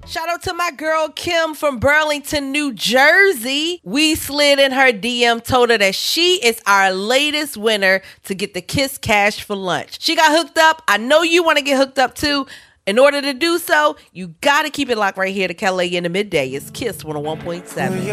Shout out to my girl Kim from Burlington, New Jersey. We slid in her DM, told her that she is our latest winner to get the Kiss Cash for lunch. She got hooked up. I know you want to get hooked up too. In order to do so, you got to keep it locked right here to Kelly in the midday. It's Kiss 101.7.